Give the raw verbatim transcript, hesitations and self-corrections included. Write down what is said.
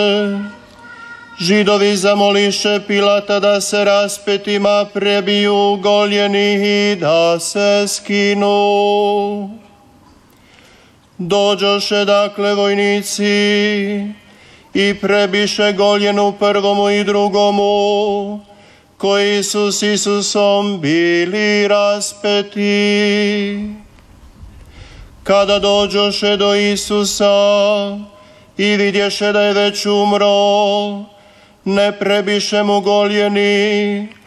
Židovi zamoliše Pilata da se raspetima prebiju goljeni i da se skinu. Dođoše dakle vojnici i prebiše goljenu prvomu i drugomu, koji su s Isusom bili raspeti. Kada dođoše do Isusa i vidješe da je već umro, ne prebiše mu goljeni,